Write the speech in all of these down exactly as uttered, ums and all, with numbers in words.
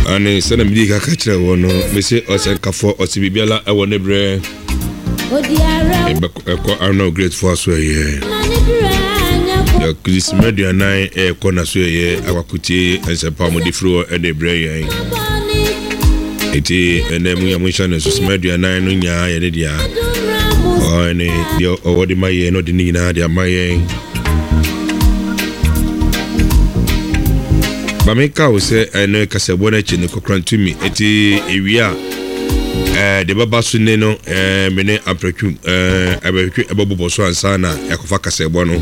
Ani sɛ na midi ka ka kyerɛ wɔ no me se ɔsɛnkafo ɔsibibiala ɛwɔ ne brɛ ɛkɔ Arnold Great for so yɛ ya Christmas dia nine ɛkɔ na so yɛ akwakutie ɛsɛpa mo difro ɛde brɛ yɛn eti ɛnɛ mu ya mo hyɛ no Christmas dia nine no nya yɛ ne dia ɔne dia ɔwɔ de ma yɛ no de ne nyinaa de ama yɛn Bameka wo se eno kasebo na chi ne kokrantumi eti ewia eh de baba so ne no eh me ne apretwu eh abetwu ebobobo so ansa na yakofa kasebo no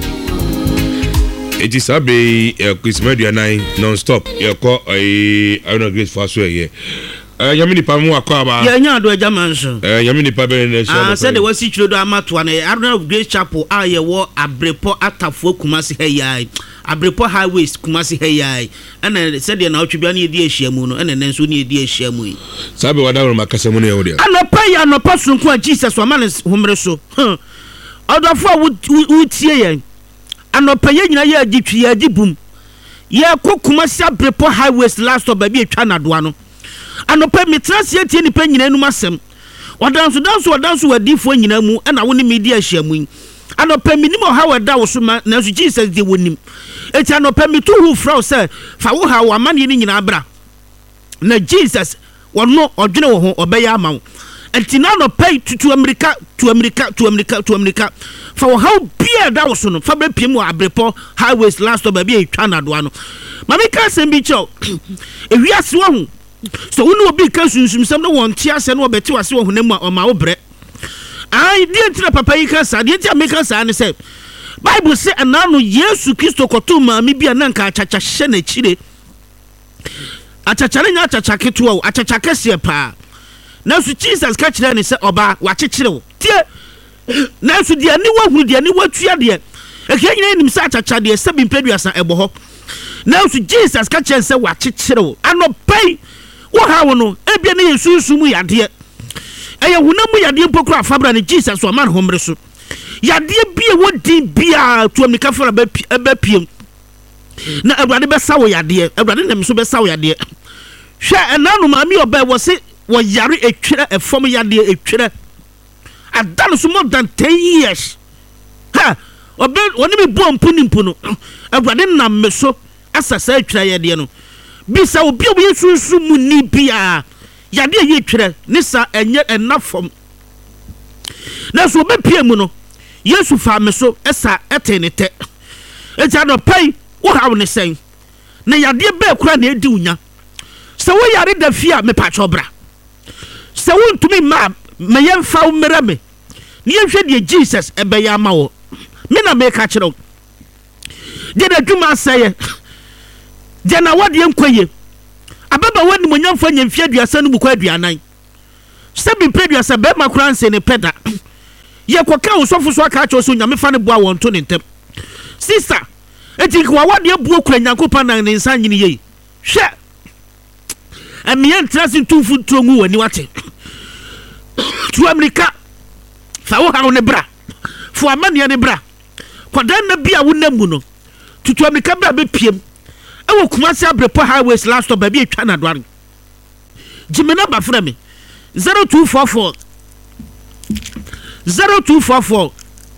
eti sabe eh Christmas dia nine non stop yako eh Arnold Great for so ye eh yamini pa mu akwa ba ya nya do agya manso eh yamini pa be ne so ah said the wasi chiro do amato na Arnold Great Chapel a ye wo Abrepo atafo kumase heyai Abrepo highways kumase heyai ana said na otwebia na edi ahyiamu no ana nenso na edi ahyiamu yi sabe wada ro makasemu ne yewode anopa ya anopa sunko a Jesus wa man homre so odofo a wutie yen anopa ye nyina ye agitwi ye agibum ye kokumase Abrepo highways last stop ba bi etwa na doa no anopa mitrase atie ni pa nyina enum asem wadanso danso wadanso wadifo nyina mu ana wo ne media ahyiamu yi anopa minimo ha wada wo so ma na so Jesus de wonim eti anopa mitu hu fra say fa wo ha wa mane ni nyina bra na Jesus wono odwene wo ho obeya amawo eti na anopa tutu America to America to America to America fa wo ha bia da wo so no fa bra piem wo Abrepo highways last stop ba bia etwa na do ano ma me ka sem bi cho ewiase wo hu so wonu obi ka sunsum sem no won tia se no obeti wase wo honam a o ma wo bre ai die tira papa yi ka sa die tia me ka sa ne se Bible say anano Yesu Kristo koto ma mi bia na nka achacha hye na chire achacha nya achacha keto o achacha kese pa na so Jesus ka kire ne se oba wa chechire wo tie na so die ani wa hunu die ani wa tua de e ka nyina nim se achacha de se bi mpleduasa ebo ho na so Jesus ka kire se wa chechire wo anopai wo ha wo no e bia na Yesu mu yade eye hunamu yade mpokura fabra ne Jesus o man homre so yade bia wodi bia to amika fara ba ba piem na awurade be sawo yade awurade nam so be sawo yade hwe enanu ma mi oba wo se wo yare etwere efom yade etwere adan so more than ten years ha obe woni bi bo mpu ni mpu no awurade nam me so asasa etwere yade no bi sa obi obi sunsu mu ni bia yade ye etwere ni sa enye enafom na so be piem no Yesu fa me so esa etenete eja no pai wo hawo ne sen na yade be kura na edi unya se wo yare da fia me pa chobra se wo ntumi ma me yemfa wo mera me ne yehwe de Jesus ebe ya ma wo me na me ka kire de da dwuma saye de na wode enkoye ababa wani mo nyamfa nyamfia aduasa no bukwa aduanan se bi peduasa be ma kura nse ne peda ye koka usofo so aka cho so nyame fa ne boa won to ne ntem sister eti kwa wade abuo kura nyankopa nan ne nsa nyini ye hwe amiye ntrasi tufu trongu wani wate tu America fa wo ha ne bra fo amane ne bra kwadan na bia wo namu no tutu America bra be piem e wo Kumasi Abrepo highways last stop ba bi etwa na doare jimena ba fra me zero two four four zero two four four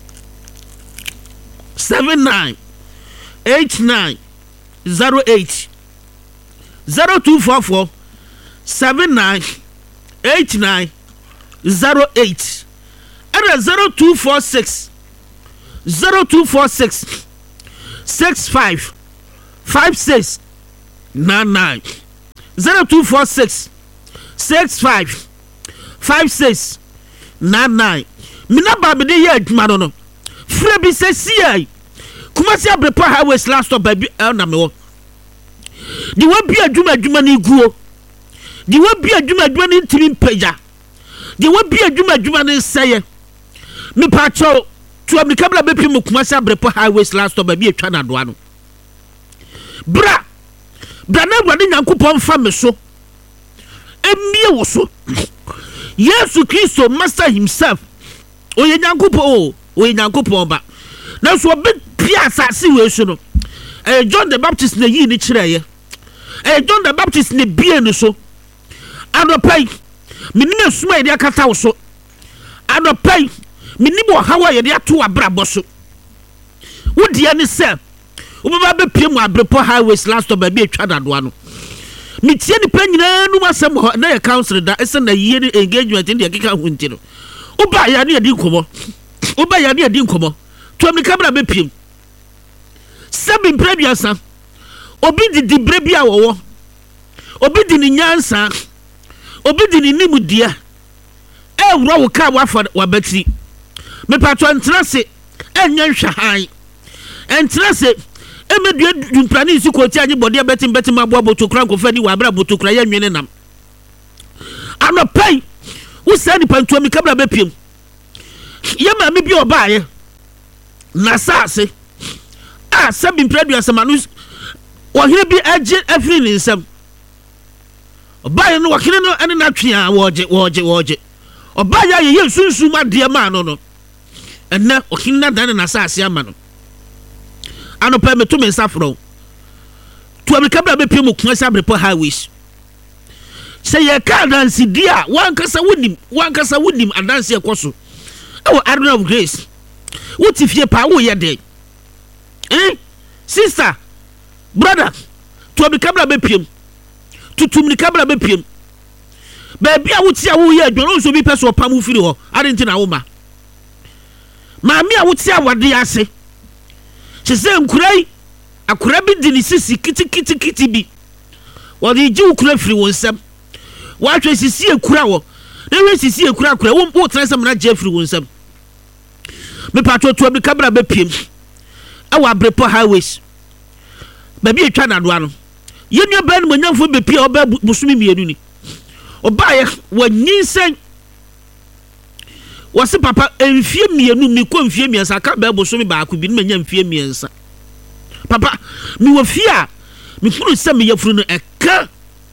seven nine eight nine zero eight zero two four four seven nine eight nine zero eight and zero two four six zero two four six six five five six nine nine zero two four six six five five six nine nine. Mina babide ye adwuma no no fra bi se siai Kumasi Abrepo highways last stop baby el na me wo di wo bi adwuma adwuma ni guo di wo bi adwuma adwuma ni ntimi mpaja di wo bi adwuma adwuma ni seye me pa cho to America bla be pim Kumasi Abrepo highways last stop baby etwa na doa no bra bra na wade nyankopon fa me so emie wo so Yesu Kristo master himself oye nyankopo o oye nyankopo ba na so be pia asase we so no eh John the Baptist na yi ni kireye eh John the Baptist ne bie no so anopai menim esuma yede akata wo so anopai menim wo hawa yede ato abrabo so wodia ne se wobaba be pie mu Abrepo highways last stop ba bi atwa dadoa no metie ni pa nyina nu masem ho na ye council da ese na yie ni engagement ndi akeka ho nti no oba ya ne adi nkomo oba ya ne adi nkomo to mi kamera be piem sebi prebiasa obi di di brebia wo obi di ni nyansa obi di ni nimudia e wuro wo ka wafa wabati me patro ntrase enye nhwa han entrase emedua dumprani isi kwoti anye bode betim betim abo botokra nkofa ni wabra botokra ya nwene nam anopai wo sa ni pantua mi kamera be piem ye ma me bi obaaye na saase a sebi mpredua samanus ohire bi age afri ni nsam obaaye no wakire no ene na twea woje woje woje obaaye ye ye sunsun ade ma no no enne ohire na dan na saase ama no ano pa me to me safro to me kabra be pie mu kwa sa Abrepo highways say ye ka dance dia wan kasa wonim wan kasa wonim adanse ekoso e wo Arena of Grace wuti fie pa wo ye de eh sister brother to me kabra be pie tutum ni kabra be pie ba bia wuti a wo ye adwon so bi peso pa mu firi ho adenti na wo ma ma mi a wuti a wade ase chese nkurai akura bi di ni sisi kiti kiti kiti bi wodi ji ukura firi wonsam wa hwe sisi ekura wo na hwe sisi ekura akura wo wo transam na je firi wonsam me patro to bi kabra be piem e wa Abrepo highways ba bi etwa na do ano ye nua ba ni manyamfo be pie oba busumi mienu ni oba ye wanyinsen wasi papa enfie mienu mi ko enfie miensa ka ba busumi ba ko bi ni manya enfie miensa papa mi wo fia mi funu se me yafuru no eka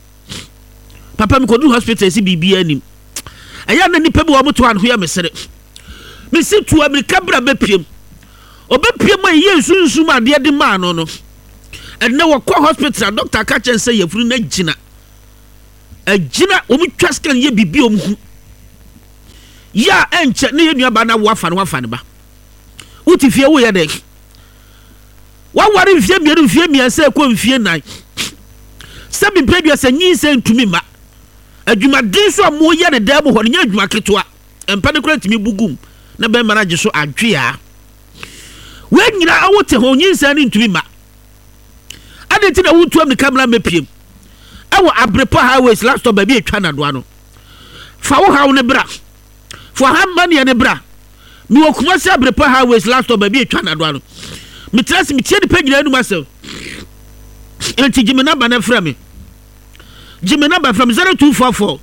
papa mi ko du hospital si bibia anim eya na nipa bi wo moto an ho ya mesere mi si tu America bra be piem obepiem aye sunsun ade de ma no no enne wo ko hospital doctor ka chen say yafuru na gina agina o mi twa scan ye bibi o mu ya enche ne ye nuaba na wo afa no afa ne ba uti fie wo ye de wa wari mfie mienu mfie miensa ko mfie nan sabi predia se nyinse ntumi ma adwuma din so mo ye ne da bo ho nya adwuma ketoa empa ne kura timi bugum na be manaje so adwea we nyina awote ho nyinse ne ntumi ma adeti na wutu am ne kamera mepiem ewo Abrepo highways last stop ba bi etwa na do ano fa wo hawo ne bra fo hamba ne ne bra mi wo kuma se Abrepo highways last stop ba bi etwa na do ano mi trust mi tie de pagina anu masel enti jime number na fra me jime number from zero two four four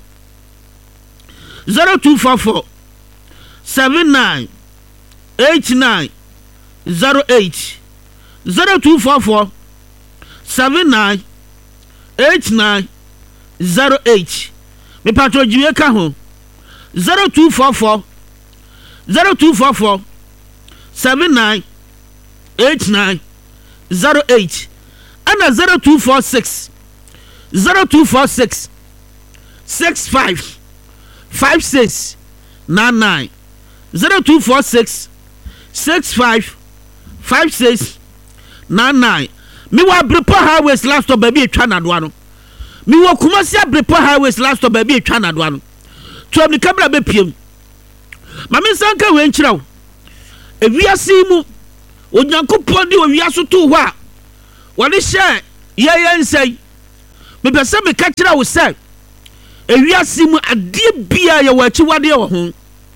zero two four four seven nine eight nine zero eight zero two four four seven nine eight nine zero eight me patro jiwe ka ho zero two four four zero two four four seven nine eight nine zero eight and zero two four six zero two four six six five five six nine nine zero two four six six five five six nine nine me wa Abrepo highways last stop baby etwa na do ano me wo Kumasi Abrepo highways last stop baby etwa na do ano to me kabra be piem ma me sanka we nkyiraw ewiase mu onyankopon di owiaso to ho a wale hye ye ye nsai me pese me ka kira wo sai ewiase mu ade bia ye wachi wade wo ho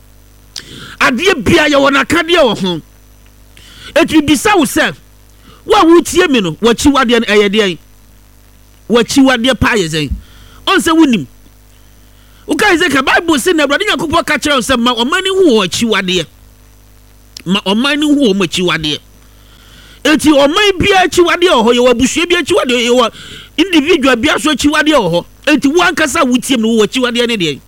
ade bia ye wona kade wo ho etu bisa wo sai wa wutie me no wachi wade no eye de wachi wade pa ye zai on se wunim uka ze ka Bible se na brade nyankopon ka kira wo sai ma omani hu wachi wade ma omani hu omachi wade eti omai bia chi wade oho ye wabusue bia chi wade ye individual bia so chi wade oho eti wankasa wutiem no wachi wade ne de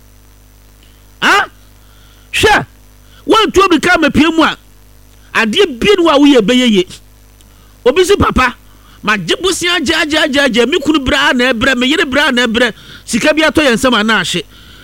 ha hwe wan to bi ka mapie mu a ade bi no wa wo ye beyeye obi si papa ma jibusia jaja jaja mi kunu bra na ebre me yire bra na ebre sika bi ato yensam ana ahye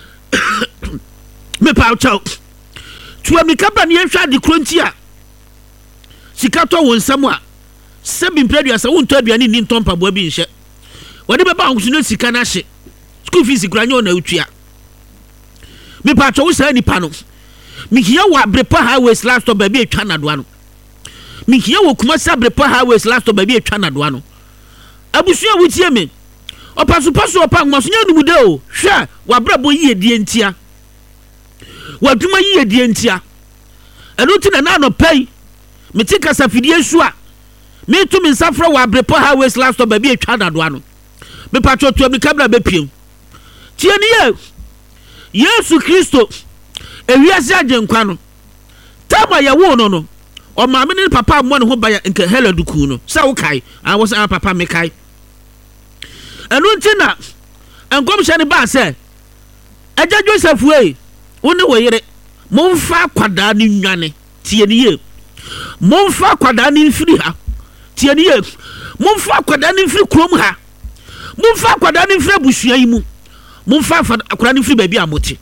me pa chao tuwa mi kabra ne hwa de krontia sika to won sam a sebi mpredua sa won to aduane ni ntompa bo bi nhye wode be ba honso no sika na hye school fees kura nyo na utua me pa chao sa ni pa no mi hiya wa brepa highways last stop ba bi atwa na doa no mi hiya wo kuma sa brepa highways last stop ba bi atwa na doa no abusua wutie me opaso paso opa ngmaso nya numude o hwe wa brabo yie die ntia wa duma yie die ntia eno ti na na no pai meti kasa fidie su a me tu mi nsafra wa brepa highways last stop ba bi atwa na doa no me pa cho to mi kabla be piem tie ni ye Yesu Kristo ewiase agenkwa no tama ya wo no no o maame ne papa mo ne ho ba ya nke heladuku no sa wo kai a wo sa papa me kai enu ntina enkom hye ne ba se aja Joseph we wo ne wo yire mo mfa kwada ne nwane tie ne ye mo mfa kwada ne mfiri ha tie ne ye mo mfa kwada ne mfiri krom ha mo mfa kwada ne mfiri busua yi mu mo mfa kwada ne mfiri ba bi amote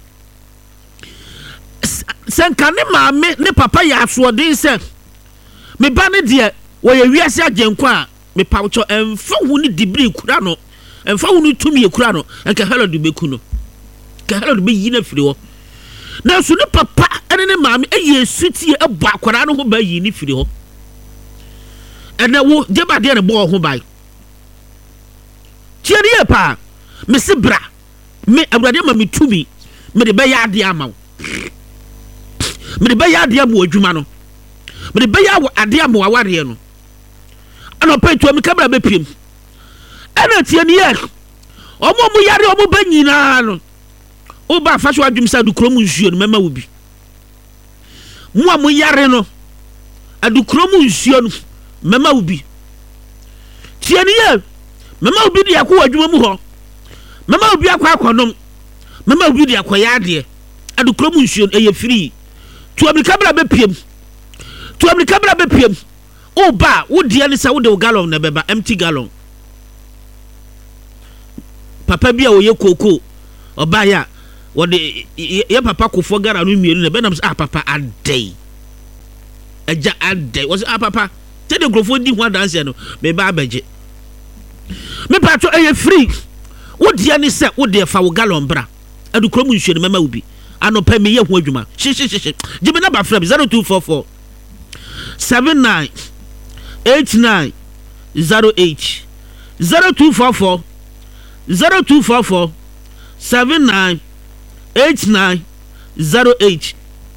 senka ne maame ne papa ya asoden se me ba ne de wo ye wiase agenkwa a me pawcho emfa hu ne dibri kura no emfa hu ne tumi kura no enka helod beku no ka helod be yi na firi ho na so ne papa ene ne maame eye sutie ebo akwara no ho ba yi ni firi ho ene wo je ba de ne bo ho bai tiere ye pa me se bra me awurade ma me tumi me de be ya ade ama wo me de be ya ade am adwuma no me de be ya ade am waware no ana peto me kabra be piem ana tie ne ye omo mu yare omo ba nyina no o ba fa so adwum sa du krom nsuo no mema wo bi mu amu yare no adu krom nsuo no mema wo bi tie ne ye mema wo bi de akwa adwuma mu ho mema wo bi akwa akonom mema wo bi de akwa yade adu krom nsuo no eye free to America bra be piem to America bra be piem o ba wo de ne sa wo de gallon na beba empty gallon papa bia wo ye koko oba ya wo de ye papa kofo gara no mienu na be nam ah papa adai eja adai wo ah papa te de grofo di ho dance no me ba abeje me pa to eye free wo de ne sa wo de fa wo gallon bra adu krom nsuo no mama wo bi ano pe me ye ho adwuma shi shi shi give me number from zero two four four seven nine eight nine zero eight zero two four four zero two four four seven nine eight nine zero eight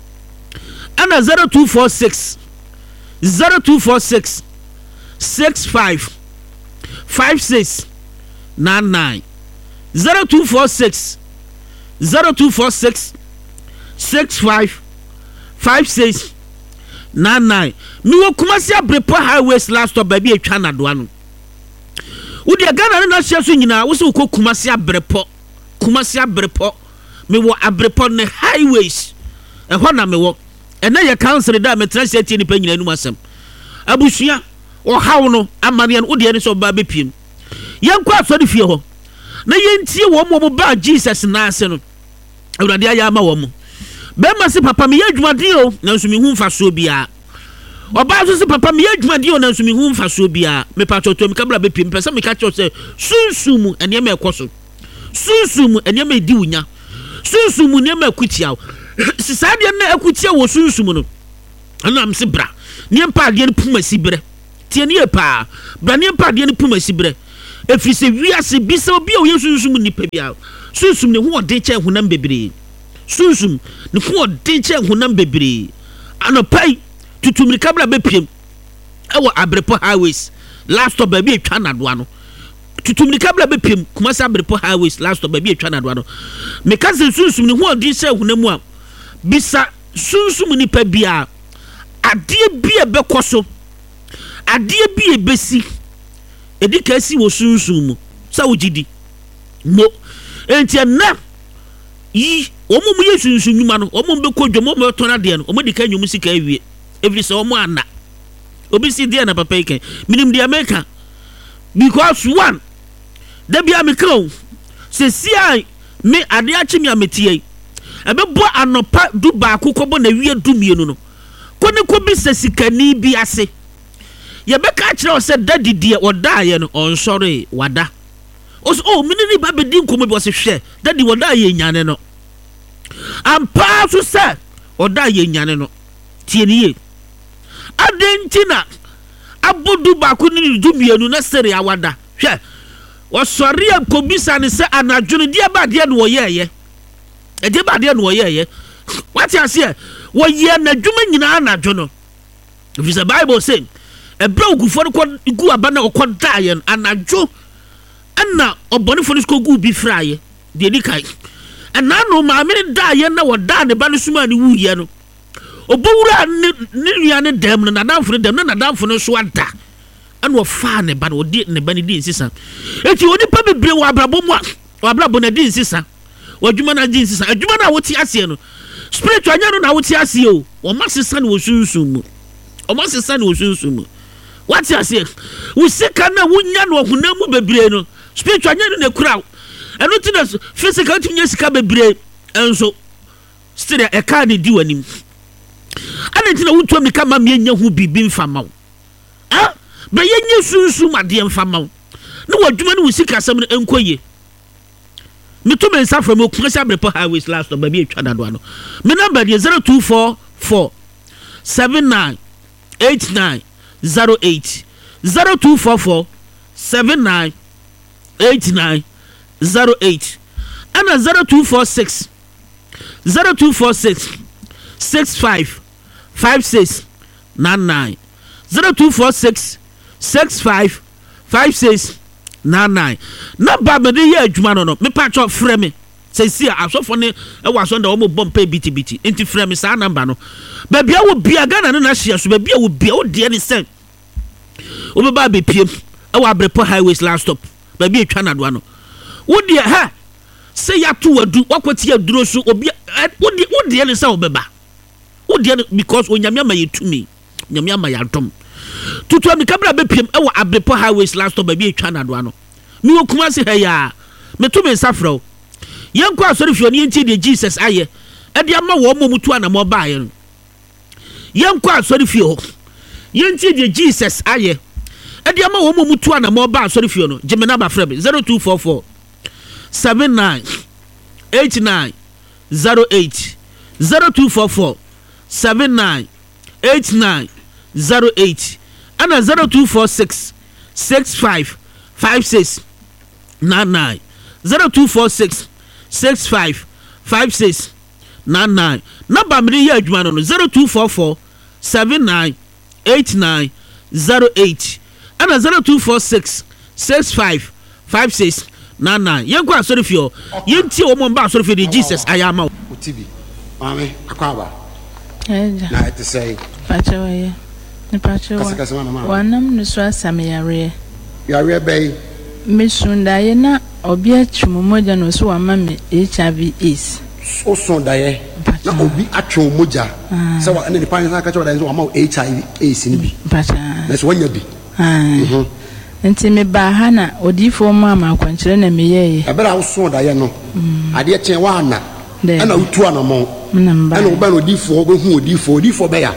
and zero two four six zero two four six six five five six nine nine zero two four six zero two four six six five five six nine nine mi wo Kumasi Abrepo highways last stop baby atwa na do ano wo de Ghana na hye so nyina wo se wo Kumasi Abrepo Kumasi Abrepo mi wo Abrepo ne highways e ho na mi wo e na ye council da me transfer tie ni pa nyina num asem abusua wo hawo no amane no wo de ne so ba bepiem yen kwa so de fie ho na yentie wo mo ba Jesus na ase no awurade aya ma wo mo be ma se papa me yadwumade o nanso me hu mfa so bia oba so se papa me yadwumade o nanso me hu mfa so bia me pa choto me kabla be pim pesa me ka cho se sunsumu ene ma ekoso sunsumu ene ma di wunya sunsumu ne ma kutia sisade na akutia wo sunsumu no ana me se bra ne mpa ade ne puma sibre tie ne pa bra ne mpa ade ne puma sibre efiri se wiase bisa obi o yesunsumu ni pa bia sunsum ne ho ode che honam bebre sunsum ne ho ode che honam bebre anopai tutumri kabla bepiem ewo Abrepo highways last stop baby atwa na do ano tutumri kabla bepiem Kumasi Abrepo highways last stop baby atwa na do ano me ka se sunsum ne ho ode che honam a bisa sunsum ni pa bia ade bia bekoso ade bia besi edika si wo sunsum mu sa wogidi mo enti na yi omo mu yesunsu nyuma no omo be kodwo mo mo tona de no omo de ka nyum sika awie every so omo ana obi si de na papa iken minim de America because one da bia me kan se sia me ade achi me ametie ebebo anopa du ba kokobo na wie du mienu no ko ne ko bi sesikani bi ase ye be ka kire o se daddy die oda ye no on sorry wada os oh minini ba be din ko mo bi o se hwe daddy wada ye nyane no ampa so se oda ye nyane no tie ni ye adentina abudu ba ko ni du mienu na sere awada hwe osori akobisa ne se anadwene die ba de no ye ye e de ba de no ye ye what you say wo ye na dwuma nyina anadwono if the Bible say e bra ogufo ko gu aba na ko daye anadwo ana obonifo ne ko gu bi fraye de di kai ana no ma me daye na wo da ne ba ne suma ne wuye no obowura ne ne nua ne dem no na damfo dem na damfo no so ada ana wo fa ne ba no di ne ba ne di nsisa eti oni pa bebre wo abrabo mu wo abrabo na di nsisa wo dwuma na di nsisa adwuma na wo ti ase no spiritual nya no na wo ti ase o wo masesa ne wo sunsun mu o masesa ne wo sunsun mu what you say we sika na wo nya no honam mu bebre no spiritual nya no na kura eno ti na physical ti nya sika bebre enso still e ka ne di wanim ana ti na wo to mi ka ma me nya hu bibi mfama wo ah ba ye nya sunsun ade mfama wo no wadwuma no wo sika sam no enkoye me to me nsa from Kumasi Abrepo highways last of baby etwa dado ano me number dey zero two four four seven nine eight nine zero eight zero two four four seven nine eight nine zero eight and zero two four six zero two four six six five five six nine nine zero two four six six five five six nine nine number me dey adwuma no no me patcho frɛ me say see asofo ne e waso nda wo mo bompa biti biti enti frɛ me sa number no ba bia wo bia Ghana no na hye so ba bia wo bia wo de ne sen wo be ba be piem e wa Abrepo highways last stop ba bia etwa na do ano wo de ha say ya to wadu wakwati aduro so obi wo de wo de ne sen wo be ba wo de because onyame ama yetumi onyame ama yadom tutu ami kabra be piem e wa Abrepo highways last stop ba bia etwa na do ano mi wo Kumasi ha ya me to me safro yenko asori fio ne enti de Jesus aye e de ama wo mo mutu ana mo ba ye yenko asori fio yenti de Jesus aye e de ama wo mo mutu ana mo ba asori fio no jemena ba frɛ me zero two four four seven nine eight nine zero eight zero two four four seven nine eight nine zero eight and zero two four six six five five six nine nine zero two four six six five five six nine nine number me here adwuma no zero two four four seven nine eight nine zero eight and zero two four six six five five six nine nine yenko asori fio yenti o mo ba asori fio de Jesus ayama utibi mame akwaba eja na it say pacho ye ni pacho wanam no so asame yare yare bay mesunda ye na obi atwumo moja no so wama me H I V AIDS so so daye na obi atwo moja se wa ne pan sa ka cho da so wama H I V AIDS ni bi pacha na so wanya bi ah enti me ba ha na odifo ma ma kwankire na me ye e bera wo so daye no ade chen wa na ana utu ana mo namba ana oba no odifo obo hu odifo odifo be ya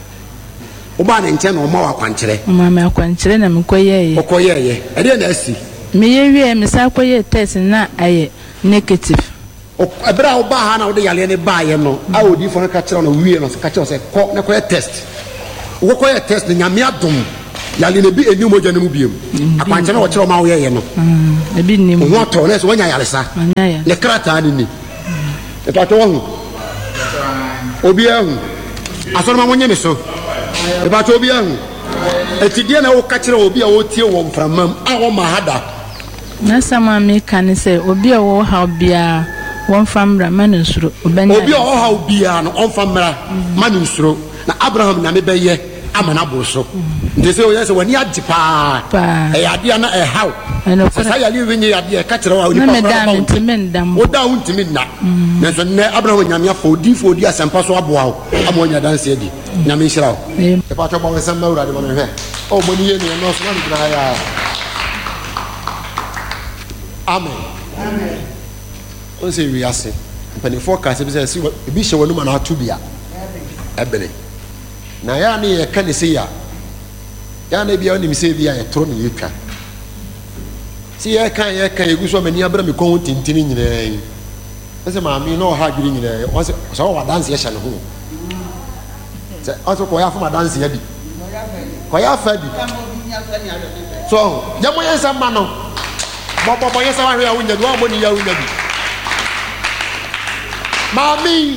oba na nche na o ma wa kwankire ma ma kwankire na me koye ye okoye ye e de na asi me ye wie me sa koye test na aye negative o ebra oba ha na wo de yale ne ba ye no a odifo na ka kire no wie no ka kire se ko na koye test wo koye test na nyame adom yale ne bi eni moja ne mu biem akwanche na wo kire o ma wo ye no mm e bi ni mu wo to na so wanya yale sa ne krata ni ni e pa to wo obi ahu asoro ma wonye me so e ba to obi ahu etidie na wo ka kire obi a wo tie wo mframam a wo ma hada na sama me kan say obi a wo ha bia won famra manusuro obenya obi a wo ha bia no on famra manusuro na Abraham na me beye amana boso ndese o yese wani ajipa e ade na e haw sa ya li wenye ade e ka kire wa oni famra ba ntimendam o da untiminna na so ne Abraham nyame fodi fodi asempa so aboa wo amonya danse adi nyame hira wo e pa to ba wesam na urade ba me he o moni ye ne no so na gra ya amen amen o se wi ase mpanifo ka se bi se bi hye wonu ma na atu bia ebele na ya ne ye ka ne se ya ya na bia onim se bia ye toro ne yetwa si ye kan ye kan egu so mani abra me ko tintini nyina ese ma mi no ha dwiri nyina o se so wa dance ye hye ne ho se o so ko ya fa ma dance ye bi ko ya fa bi so ya mo ye sa ma no bo bo bo ye sa wa hwe ya wunya do mo ni ya wunya bi mami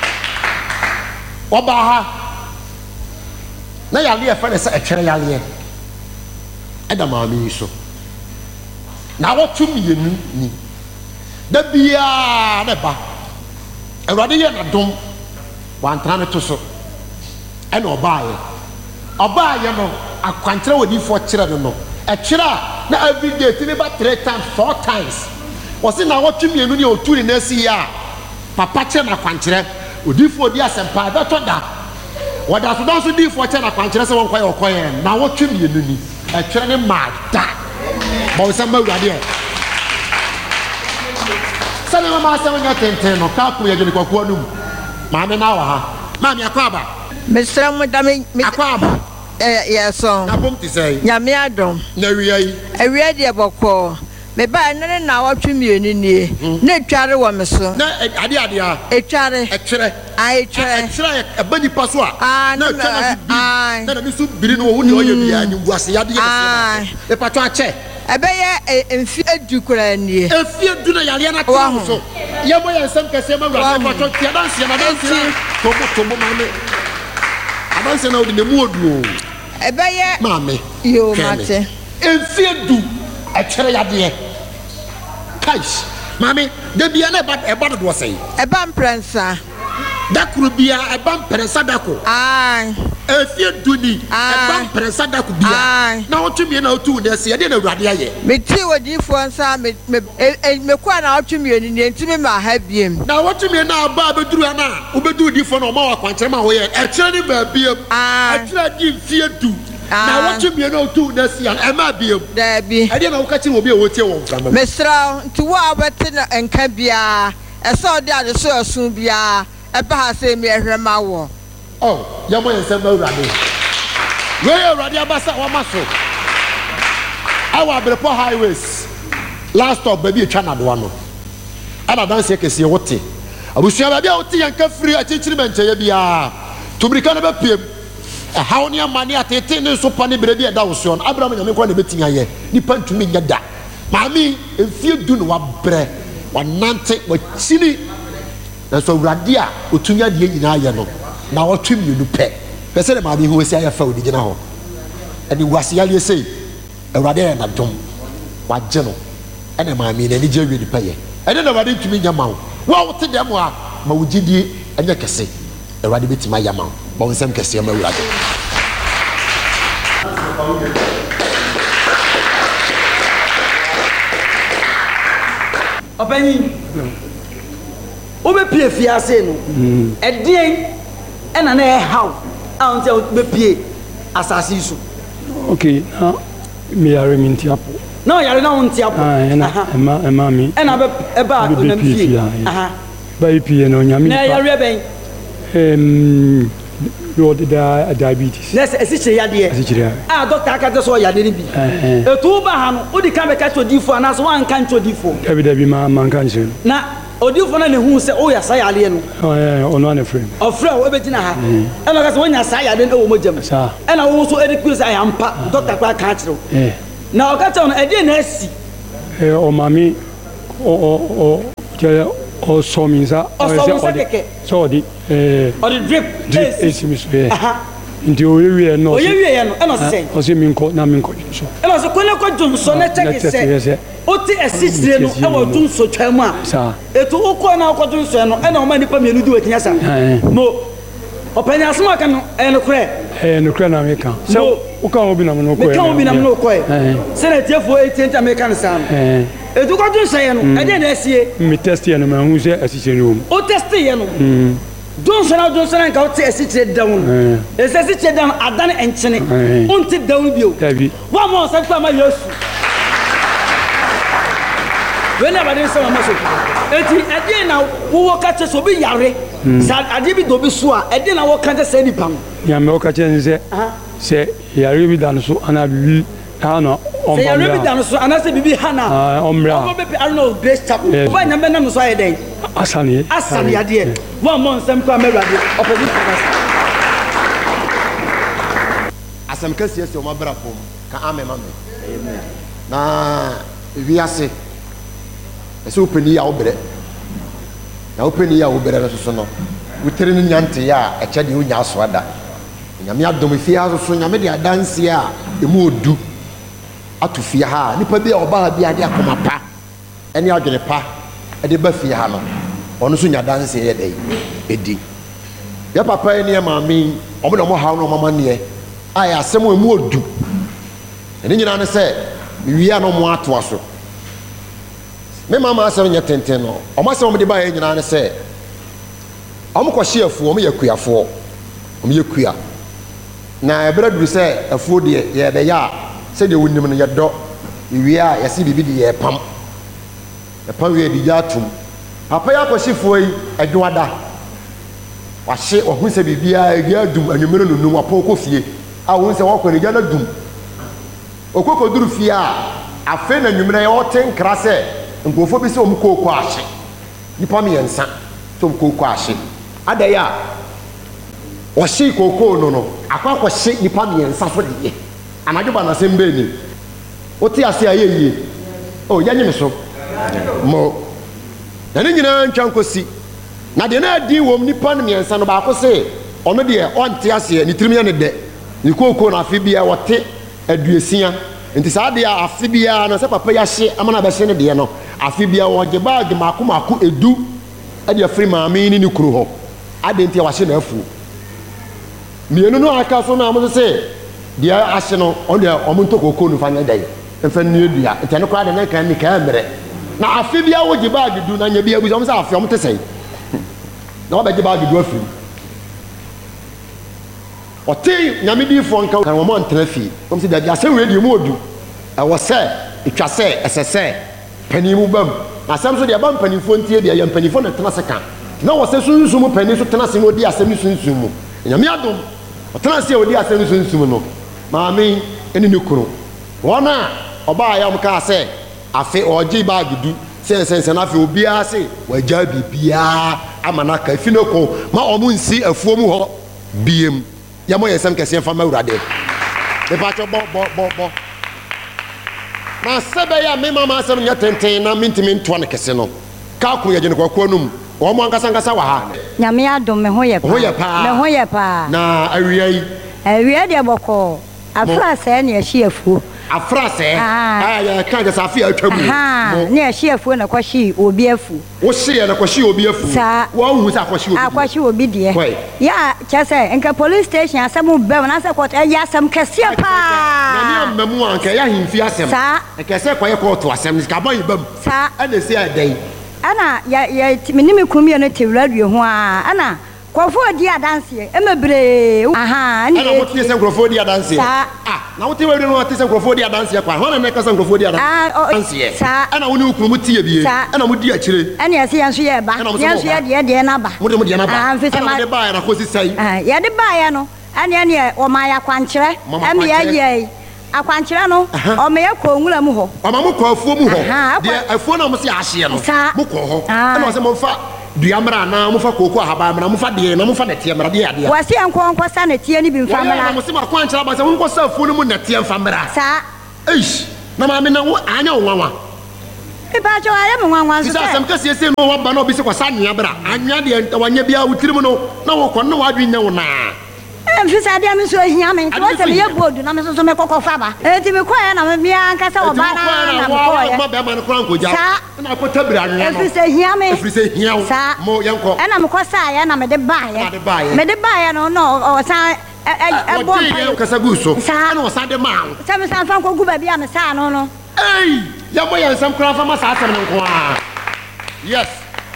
oba ha na yale e fa ne se etwere yale e da mami so na wotum yenu ni da bia na ba awrade ye na dom wantra ne to so e na oba ye oba ye no akwantre wodi fo kire no e kire na every day tini ba three times four times wose na wotum yenu ni oturi na si ya papa kire na kwantre odi fo di asempa da to da wada so don so di fo kire na kwantre se won kwaye okoye na wotum yenu ni e kire ne ma da bo se ma wurade e sale mama se wonya tenten no ka ku ye gele kwakuo num ma me na wa ha ma me akwaba Mister Mudami akwaba eh yeso na bom ti say nyame adom na wiya yi awiya de bokko me ba nene na watwe mienu nie na tware wo me so na ade ade a etware etwere ai tware etwere e bani paso a na tware na na mi so biri no wo ni oye bia nyi buase yade ye e pato a che ebeye emfi adu kura nie efi adu na yale na tro so ye mo ye nsem kese ma wura pato tia dance na dance tomo tomo ma me abanse na odi ne mu odu ebeye mame yo mate emfi adu etwere yade kais mami de bia na eba eba do say eba mprensa dakuru bia eba mprensa dako ai efie duni eba mprensa dako bia na otumi na otu na se de na awrade aye meti wodi fo nsa me me kwa na otumi ni ntimi ma ha biem na otumi na aba beduru ana obedu di fo na o ma wa kwankyere ma wo ye ekire ni ba biem ekire di fie du na watumi na otu na se an ema biem da bi ade na wo ka kire obi e wotie wo mfama mesra nti wo abete na enka bia ese ode ade so asun bia eba ha se me ehwe ma wo oh ya mo yense ma urade we urade abasa wa maso awa brepo highways last stop baby etwa na do no ana dance ye kese wote abusua ba bia wote yanka free achichiri menche bia tubrika na ba piem a hawo ne amane atete ne so pa ne bere bia da wo so no abraham nyame kwa ne betia ye nipa ntumi nya da maami enfie du no wa bre wa nante wa chini na so urade a otunya de nyina ye no na wotu mienu pe pese de ma bi ho esi afa odi gina ho eni wase yale sei urade na dom wa je no ene ma mi na ni je wi di pe ye ene na urade ntumi nya ma wo wa wote dem a ma wo gidie enya kese urade betima ya ma wo ba wonsem kese ma urade Openi obe pie fiase no edien ena na e how anti obe pie asasi so okay na me are minti apo na yare na wonti apo ah na ema ema mi ena be eba na pie aha ba pie no nyame na yare ben em you the diabetes na se esichire yade esichire ah doctor aka so yade ni bi etu ba ha no odi ka be ka chodifo anaso wan kan chodifo dabi dabi ma man kan se na odifo na ne hu se o ya sa yale no eh ono na frame o frame o be tina ha e no ka se wonya sa yale no wo mojam sa e na wo so edi ku se ayampa doctor kwa ka kire eh na o ka che no edi na asi eh o mami o o o je o so mi sa o so mi so di eh o di drip drip esi mi so eh nti o yewie no o yewie no e no se o se mi nko na mi nko so e no se ko ne ko dum so na check se o ti esitire no e wo dum so twam a sa etu o ko na ko dum so no e na o ma nipa mienu di wetinya sa mo o panya asma ka no e no kure eh no kure na me kan so o kan obi na me no ko e kan obi na me no ko e se na tiefo eighty me kan sa no eh etu ko dum so ye no e de na asie mi test ye no ma hu se asitire no o test ye no don sana don sana ka o ti esitire down eh esitire down adane enchene on ti down bio tabi wa mo sa kwa ma yesu we na bade se mama so enti ade na wo ka che so bi yare sa ade bi do bi so a ade na wo ka che se nipa no ya me wo ka che nse se yare bi dan so ana bi ana se yare bi dan so ana se bibi hana ah omra o be I don't know Grace Chapel ba nya be na no so aye den asani asani ade wo mo nsem kwa merade opedi pass asam kasi ese o mabra pom ka amen amen amen na wiase ese openi ya obre na openi ya obre na so no wutire ni nyante ya eche de onya so ada nyame adom fi ha so nyame de adanse a emu odu atufi ha nipa bi a oba ha bi ade akoma pa ene adwene pa ade ba fi ha no ono so nya danse ye dai edi ya papa ene ya maami omo na mo ha no mama ne ai asem emu odu ene nyina ne se wiya no mo ato aso me mama asem nya tenten no omo asem mo de ba ye nyina ne se omo kwhye afu omo yakuafo omo yakua na ebra duru se afu de ye be ya se de wonim no ye do wiya ya se bibi de ye pam e pam wiya di ja tum papa ya kwhyefo yi adwada wahye ohun se bibia ya dum anwumero no num apoko fie a won se wakọ ja na dum okoko duru fie a afe na nwumero ya oten kra se nkofo bi se om kokọ ahye nipa me yensa so kokọ ahye adaya wahye kokọ no no akwa kwhye nipa me yensa fo de anajoba na se mbe ni oti ase ayeye o ya nyime so mo na ni nyina ntwa nkosi na de na di wom nipa me yensa no ba ko se ono de onte ase ni tirimi ne de ni kokọ na afi bia wote aduesia nti saa de afi bia no se papa ya hye amana ba hye ne de no afi bia wo je bag mako mako edu ade afri maame ni ni kuro ho ade nti wa hye na afu mienu no aka so na mo se de ahye no on de o mo ntokoko no fa nya dai mfa ni edua nti ne kwa de na kan ni ka mere na afi bia wo je bag du na nya bia bu so mo se afi o mo te sei na wo ba je bag du afi ote nyame di fo nka kan wo mo ntena fi kom se da ya se we di mo odu e wo se etwa se esese panimu bam na sam so de bam panifo ntie de ya panifo na tena se kan na wo se sunsun pani so tena se no di asem ni sunsun mu nyame adom o tena se odi asem ni sunsun no maami eni ni kuro wona oba ya mka se afi oji bag du se se se na afi obi a se waja bibia amana ka fi no ko ma omu nsi afuo mu ho biem ya mo yesem kese fa mawurade de pa cho bo bo bo bo na sebe ya me mama asem nya tenten na mintimi nto ne kese no ka ko ye gene kwa kwa num o mo ankasa ankasa wa ha nyame adom me ho ye pa ho ye pa me ho ye pa na awia yi awia de boko afra se na ye afuo afra se ah ya kan ga safi atwamu mo na ye afuo na kwashi obi afu wo hye na kwashi obi afu wo hu sa kwashi obi akwashi obi de ya chese enka police station asem be na se court ya asem kese pa na ni mamu anka ya himfi asem enka se kwaye court asem ka ban ibam sa ana se adai ana ya ya minimi kumie no tewradue ho a ana kwofo di adanse emebre aha ana mo tie se kwofo di adanse ah na wo tie we no tie se kwofo di adanse kwa ho na me ka se kwofo di adanse ana wo ni ukuru mo tie bie ana mo di akire ana ya se yanso ye ba yanso ye de de na ba mo de mo de na ba ah mfese ma de ba ya na ko sisai ah ya de ba ya no ana ya o ma ya kwankire em ya ye akwankyere no o me yakọ nwura mu ho o ma mo kọ afuo mu ho de afuo na mo se ahye no mo kọ ho na o se mo fa duamra na mo fa koko ahaba mra mo fa de na mo fa netie mra de ade wase enkonko sa netie ni bi mfa mra na mo se ma kwankyere ba se mo nko sa afuo no mu netie mfa mra sa eish na ma me na wo anya nwanwa e ba jo aye mo nwanwa so se asem kase ese no wo ba na obi se kwasa nya bra anya de wanya bia wutirim no na wo kọ na wadwi nya wo na mfisa dia mi so hia me to se me ye bodu na me so so me kokofa ba e ti me kwa ya na me bia nkasa oba na na me kwa ya ma be ma no kran ko ja na ko tabira anu no mfisa hia me mfisa hia mo yenko e na me kosa ya na me de ba ya me de ba ya no no o sa e bo pa kasa guso na o sa de ma sa me sa fa ko gu ba bia me sa no no ei ya mo ya nsam kran fa ma sa asem nko a yes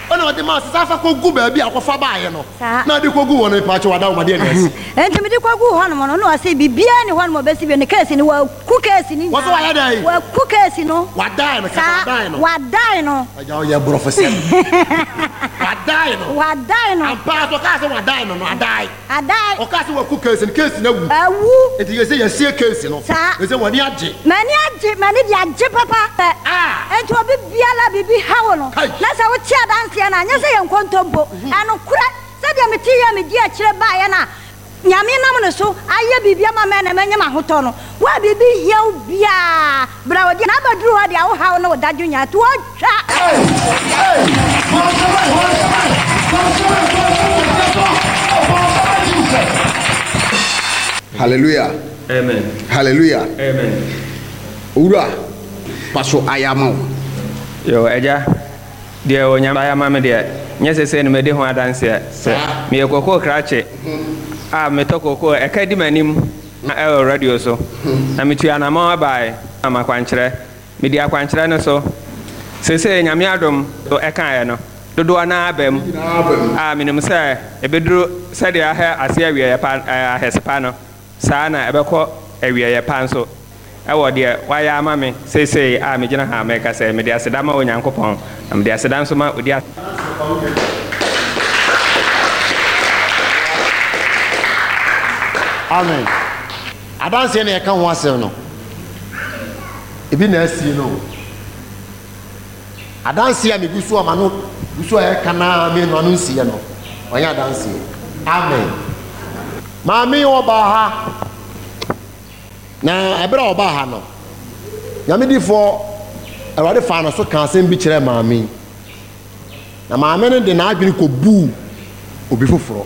ona de ma sasa fa ko gu ba bi akofa ba ye no na de ko gu won pa che wada wo de nurse enti me de ko gu ho no no no ase bibia ni ho no be si be ne case ni wa ku case ni wo so wa ya dai wa ku case no wa dai no ka dai no wa dai no aja o ye professor wa dai no wa dai no ampa to ka se wa dai no no adai adai o ka se wa ku case ni case na wu awu enti ye se ye sie case no ye se woni age mani age mani di age papa ah enti obi biala bibi hawo no na se wo chia dance na nya se ye nkontompo anu kura se dia meti ye me di a kire ba ye na nyame nam ne so aye bibia ma me na menye ma hoto no wa bibi hiaw bia bra wodi na baduru ho dia wo hawo no dadju nya to twa Hallelujah. Amen. Hallelujah. Amen. Ura paso ayama. Yo eja dia o nyamba ayama me dia nyese se no me de ho adanse se me ekoko krache a me to koko e ka di manim na e radio so na me tua na ma bai ama kwankyere me di akwankyere no so se se nyame adom do e kan ye no dodo ana abem a menim se e beduru se dia ha ase awie ye pa ahespa no sana ebekọ ewie ye pan so ewo de waya ama me sei sei a me gina ha me ka se me de aseda ma onyankopon am de aseda nso ma odi amen adanse na yeka ho asem no ebi na asi no adanse a me gusu ama no gusu a yeka na me no anu nsi ye no onya adanse amen Mami oba ha na ebra oba ha no nyame difo awade fa no so kan asem bi kire mami na mami ne de na adwene ko bu obi foforo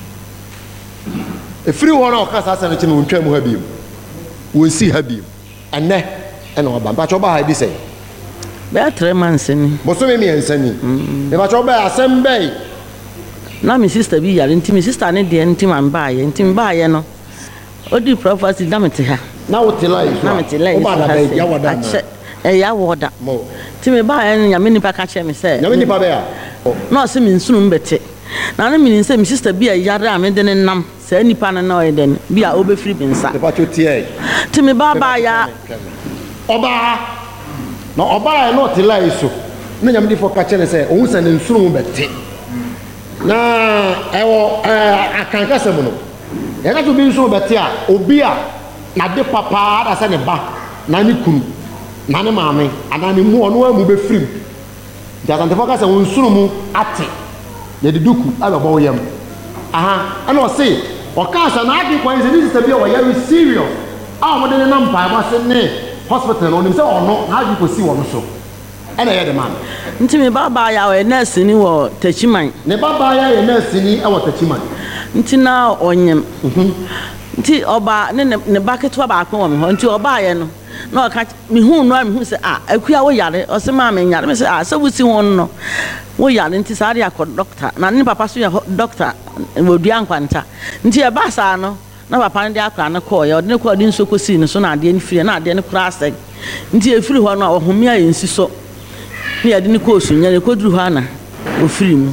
efiri ho na okasa asem kire no ntwa mu ha biem wonsi ha biem ene ene oba ba cho ba ha bi sei be three months ni bo so me mi ensani e ba cho ba asem bei na mi sister bi yare nti mi sister ne de nti man ba ye nti ba ye no odi prophecy da mete ha na wo tela yi na mete la yi ba da be ya wada na e ya woda mo ti me ba ye no nyame nipa ka che me se nyame nipa be ya no se mi nsunu mbete na na mi nse mi sister bi ya yare a me de ne nam se nipa na na o ye den bi a obefiri bi nsa nipa cho tie ti me ba ba ya oba na oba ya no tela yi so na nyame difo ka che ne se ohun se ne nsunu mbete na ewo eh akanka semu no e ka to bi nso bete a obi a na de papa da se ne ba na ni kunu na ne maame ana ne mu ono amu be firim da san te foka se won sunu mu ate ye de duku aba bo yam aha ana o se o ka sa na adi kwan se ni se bi o ya serious a mo de ne nam pa ba se ne hospital no ni se ono na adi ko si wo no so ana ye de man nti me baba ya we nurse ni wo tachiman ne baba ya ye nurse ni e wo tachiman nti na onyem nti oba ne ne baketo ba akon wo me ho nti oba ye no na o ka me hu no me hu se ah akua wo yare o se ma me yare me se ah se wusi ho no wo yare nti sa ya ko doctor na ne papa so ya doctor wo dua nkwanta nti e ba sa no na papa ne akra na ko ye o de ne ko de nso ko si ne so na ade ne firi na ade ne kura aseg nti e firi ho no o homia ye nsi so ni ade ne ko so nya ne ko duru ho ana o firi mu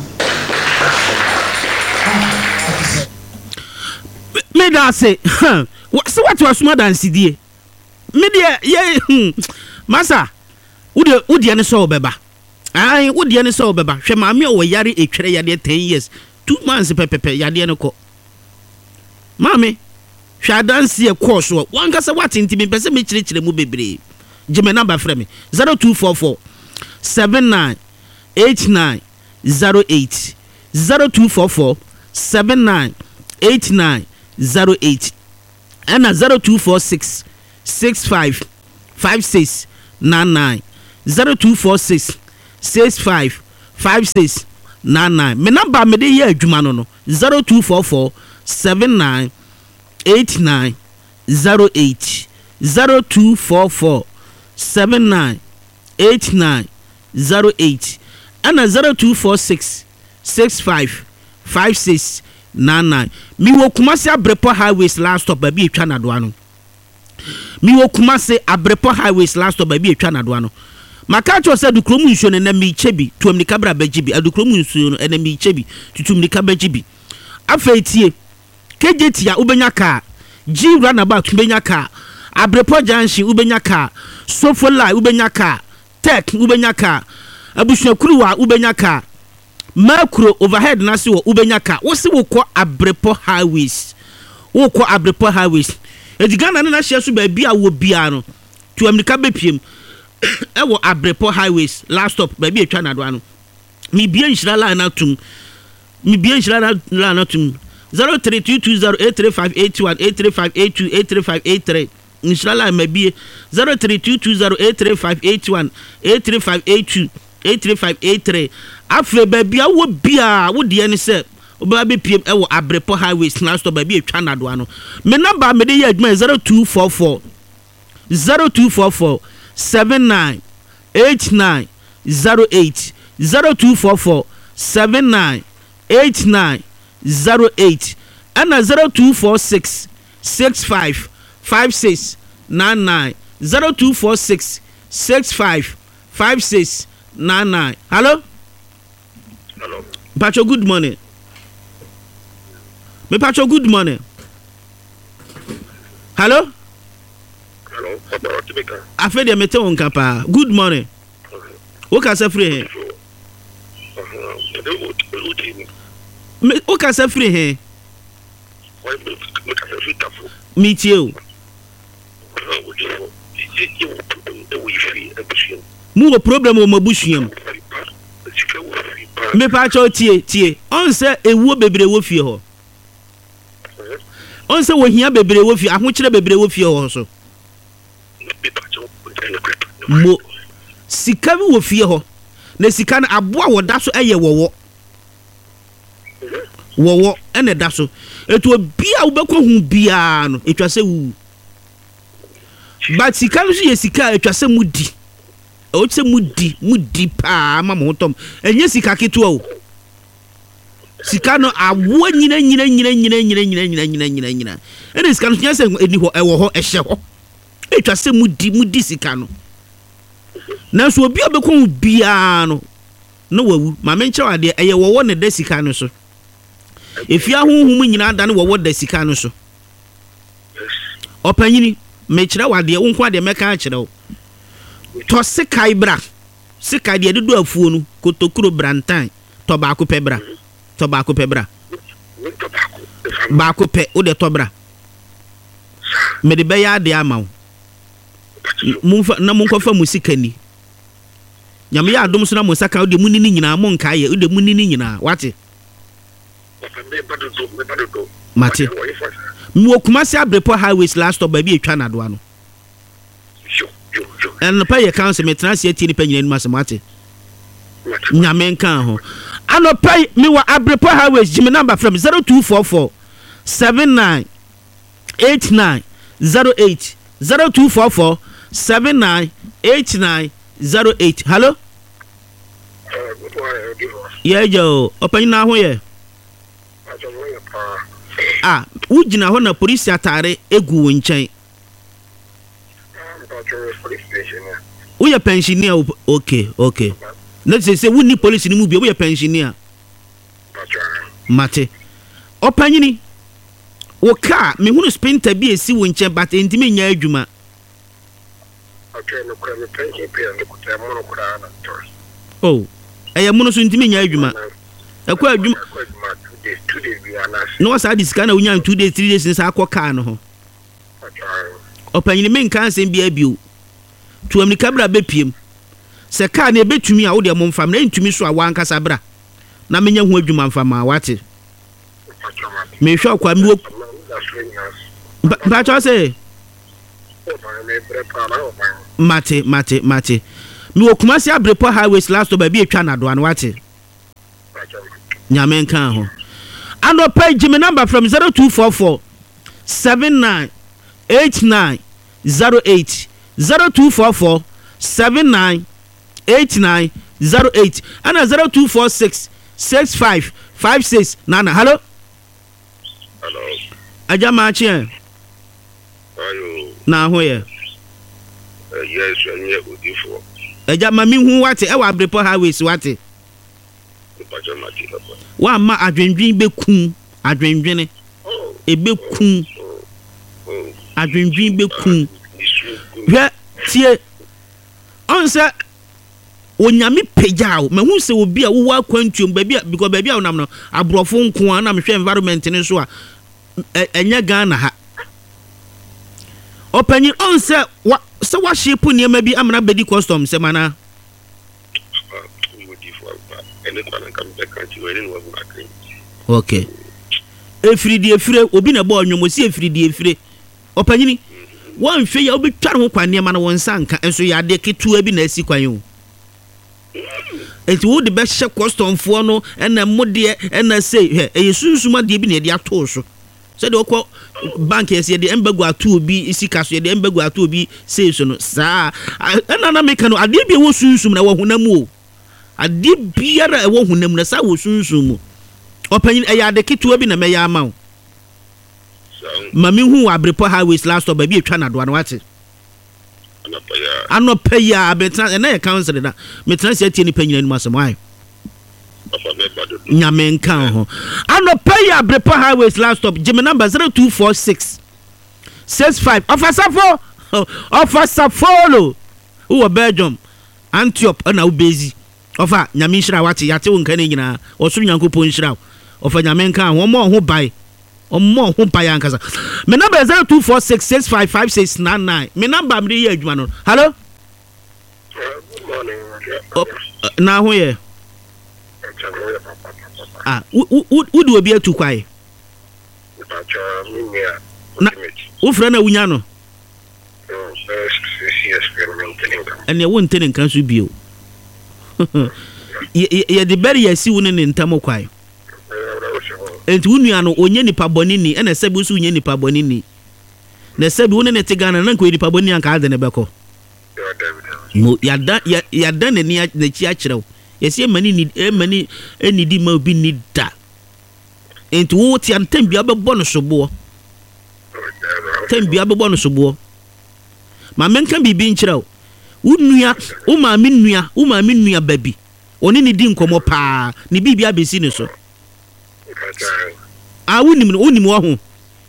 me da say so what was more than C D me dia ye masa wode wode ne so beba ai wode ne so beba hwe ma me o yare etwere yade ten years two months pepepe yade ne ko mame hwa dance e course wo wanka se what ntimi pese me kire kire mu bebre jime number frame me zero two four four seven nine eight nine zero eight zero two four four seven nine eight nine zero eight and zero two four six six five five six nine nine zero two four six six five five six nine nine me number me dey here adwuma no no zero two four four seven nine eight nine zero eight zero two four four seven nine eight nine zero eight and zero two four six six five five six nine nine mi wo Kumasi Abrepo highways last stop ba bi etwa na do ano mi wo Kumasi Abrepo highways last stop ba bi etwa na do ano maka cho se adukrom nsuo ne na mi chebi tuamni kabra bagibi adukrom nsuo no na mi chebi tutumni kabagibi afetie kejetia ubenya ka G runabout ubenya ka Abrepo Junction ubenya ka Sofola ubenya ka Tech ubenya ka Abusuakuruwa ubenya ka Makro overhead nasi wo ubenya ka wosi wo kɔ Abrepo highways wo kɔ Abrepo highways edigana na hye so ba bia wo bia no tuamnika bepiem e wo Abrepo highways last stop ba bia etwa nado ano mi bia nhira la na tum mi bia nhira la na tum zero three two two zero eight three five eight one eight three five eight two eight three five eight three inshallah maybe zero three two two zero eight three five eight one eight three five eight two eight three five eight three afre baby awo bia wo de ne se oba be piem e wo Abrepo highways na stop baby etwa nado ano me number me de ye adwuma zero two four four zero two four four seven nine eight nine zero eight zero two four four seven nine eight nine zero eight and zero two four six six five five six nine nine zero two four six six five five six nine nine. Hello? Hello. Pacho, good morning. Me Pacho, good morning. Hello? Hello. I feel you mete on kapa. Good morning. Who can say free here? Me who can say free here? Meet you. Mu problem o mabushiem. Me Pacho tie tie. On say ewu bebre wo fie ho. On say wo hia bebre wo fie, ahokyere bebre wo fie ho so. Mo sika bi wo fie ho. Na sika na aboa wo da so eye wowo. Wowo ene da so. Etu obi a wo bekọ hu bia no, etwa se wu. But sika no so ye sika etwa se mudi. O tse mudi, mudi pa ma mo tom. Enye sika keto o. Sika no awo nyina nyina nyina nyina nyina nyina nyina nyina nyina nyina. Ene sika no nyase eni ho ewo ho ehye ho. Etwa se mudi mudi sika no. Na so obi obekọ bia no. No wawu, ma menche wade eye wowo ne da sika no so. Efia huhum nyina da ne wowo da sika no so. Opanyini mechira wade wo nko ade meka a kire wo. To sekai bra. Sekai de dodo afuo no kotokuro brantan to ba ko pebra. To ba ko pebra. Ba ko pe o de to bra. Me de be ya de amaw. Mumfa na munkofa musika ni. Nyame ya adom so na musaka o de munini nyina mo nka ye o de munini nyina wate. Mate. Mwo Kumasi Abrepo highways last stop baby etwa nado ano. And pay your council metna se ati ni pa nyina nima se mate. Nyame nka ho. Ano pay me wa Abrepo highways jimi number from zero two four four seven nine eight nine zero eight zero two four four seven nine eight nine zero eight. Hello? Uh, good morning. Yeah, yo. Open na ho ye. Ah, ujina ho na police atare egu wo nchen. We are pensioner. Okay, okay. Let's say we need police ni mu bi we are pensioner. Mate. Opanyini. O car me hunu sprinter bi esi wo nchen but entime nya adwuma. Okay, no kwa me pension pay and ko te mono kura na to. Oh, eye mono so entime nya adwuma. Akwa adwuma. two days we are not. No wasa disika na unya two days three days nsa akọ no ho. Opanyini me nkan sem bia bio. Tuamni kabra bepiem. Se car na ebetumi a wo de mo mfam na ntumi so a wankasa bra. Na menya hu adwuma mfam a wate. Me hwa kwa mi wo. Ba cha say. Mate mate mate. Mi wo Kumasi Abrepo highways last to baby etwa nado an wate. Nyame nkan ho. And pay Jimmy number from zero two four four seven nine eight nine zero eight zero two four four seven nine eight nine zero eight and a zero two four six six five five six nana. Hello? Hello. Ajama chien. Ayo. Na ho ye. Eh yes, anye udifo. Eja mami hu wate e wa Abrepo highways wate. Wa ma adwendwen bekum adwendwene ebekum adwendwen bekum hwe tie onse onyame pejao me hu se obi a wo akwantuom baabi because baabi a wonam no abrofo nko a na mehwe environment ne so a enya Ghana ha opanyin onse wa se wa shape niam bi amana bedi custom se mana okay efridi efire obi na bo onwomo si efridi efire opanyini wan hwe ya obi tware ho kwane ma na won sanka enso ya de ketu abi na asi kwan o enti wo de be hye custom fo no ena mode ena sei he e sunsuma de bi na de ato so se de okọ bank ese de embagu ato obi isika so de embagu ato obi sei so no saa ena na meka no ade bi wo sunsum na wo honam o ade biara e wo honam na saa wo sunsum mu opanyin e ya de ketu abi na me ya ama o mami hu Abrepo highways last stop baby etwa na do wate anopa ya abetran na ya council da metran se tie ni panyina ni masem ai nyame nkan ho anopa ya Abrepo highways last stop jime number zero two four six six five officer for officer follow who Belgium Antioch na ubezi ofa nyame nhira wate yate won kan nyina osuru nyankopon nhira ofa nyame nkan ho mo ho bai omo ho bai ankasa me number zero two four six six five five six nine nine me number me ye adwuma no hello good morning oh, uh, na ho ye ah u do obi atu kwai na u fra na wunya no ene won tenen kan so bio ye de beri yasi won ne ntam kwai enti wunu ano onye nipa bonini ene sebi usu onye nipa bonini na sebi wonu ne tegana na nko nipa bonini anka ade ne beko mo yada yada ne ni na chi a kirew yesi emani ni emani enidi ma obi ni da enti wo ti antam bia bebo no sobo tambia bebo no sobo ma menka bibi nkirew unua o ma mi nua o ma mi nua babi oni ni di nkomo pa ni bibia besi ne so ah unim no unim wo ho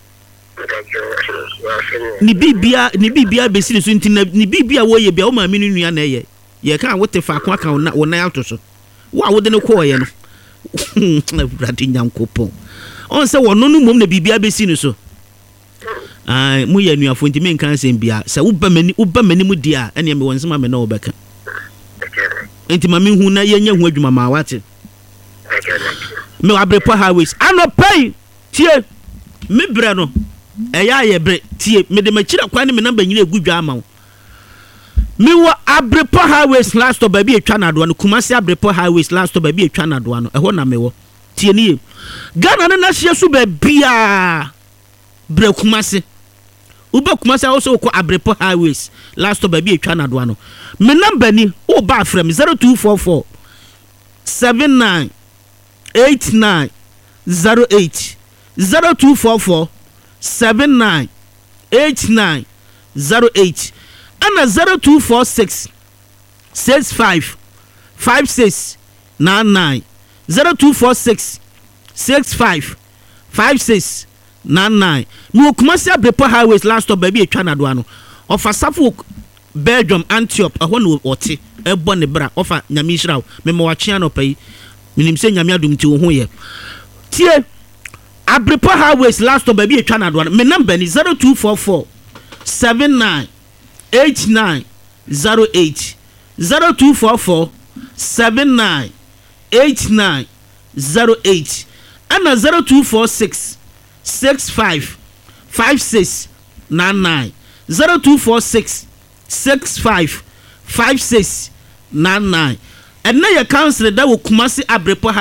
ni bibia ni bibia besi ne so nti ni bibia wo ye bia o ma mi nua na ye ye kan wo te fa ko aka wo na alto so wo a wo de ne ko ye no brati nyankopon on se wo no no mom na bibia besi ne so ah mu ye nua fo nti men kan sem bia se wo ba mani wo ba mani mu dia ene me won sema me na wo beka enti ma me hu na ye nya hu adwuma ma wate me Abrepo highways anopai tie me bre no eya ye bre tie me de makira kwa ne me number nyina egudwa ama me wo Abrepo highways last stop baby etwa na do no Kumasi Abrepo highways last stop baby etwa na do no eho na me wo tie ni Ghana na na hye so ba bia bre Kumasi uba Kumasi also ko Abrepo highways last stop baby etwa na do no me number ni o ba from zero two four four seven nine eight nine zero eight zero two four four seven nine eight nine zero eight and zero two four six six five five six nine nine zero two four six six five five six nine nine. No Kumasi Abrepo highways last stop baby etwa na do ano ofa Safo Belgium Antioch ehwo no ote ebo ne bra ofa nyame hiraw me mo wakye no pai minim se nyame adum ti wo ho ye tie Abrepo highways last stop baby etwa na do ano me number ni zero two four four seven nine eight nine zero eight zero two four four seven nine eight nine zero eight and zero two four six six five five six nine nine zero two four six six five five six nine nine and now your council that will Kumasi Abrepo